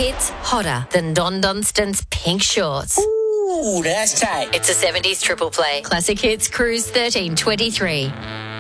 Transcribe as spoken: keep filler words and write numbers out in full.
hits hotter than Don Dunstan's pink shorts. Ooh, that's tight. It's a seventies triple play. Classic Hits Cruise thirteen twenty-three.